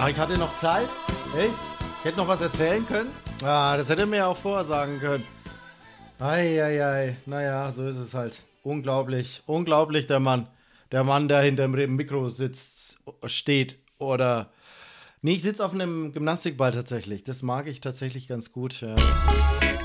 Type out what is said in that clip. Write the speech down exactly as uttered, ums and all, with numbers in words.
Ach, ich hatte noch Zeit. Hey, ich hätte noch was erzählen können. Ah, das hätte mir ja auch vorher sagen können. Eieiei, naja, so ist es halt. Unglaublich, unglaublich, der Mann. Der Mann, der hinter dem Mikro sitzt, steht oder... Nee, ich sitze auf einem Gymnastikball tatsächlich. Das mag ich tatsächlich ganz gut. Ja.